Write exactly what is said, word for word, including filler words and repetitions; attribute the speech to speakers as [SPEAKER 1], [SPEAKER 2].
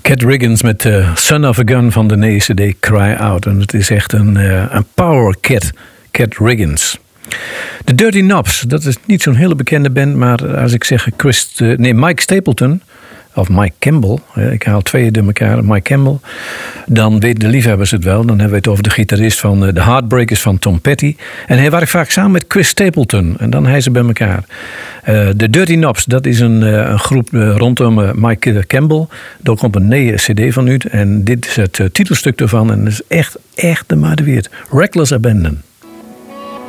[SPEAKER 1] Cat Riggins met uh, Son of a Gun van de nieuwe C D Cry Out. En het is echt een, uh, een power cat, Cat Riggins. De Dirty Knobs, dat is niet zo'n hele bekende band, maar als ik zeg Chris, uh, nee, Mike Stapleton of Mike Campbell, uh, ik haal twee door elkaar, Mike Campbell, dan weten de liefhebbers het wel. Dan hebben we het over de gitarist van uh, de Heartbreakers van Tom Petty. En hij werkt vaak samen met Chris Stapleton en dan hij ze bij elkaar. Uh, de Dirty Knobs, dat is een, uh, een groep uh, rondom uh, Mike Campbell. Daar komt een nieuwe C D van uit en dit is het uh, titelstuk ervan en dat is echt, echt de maat weer. Reckless Abandon.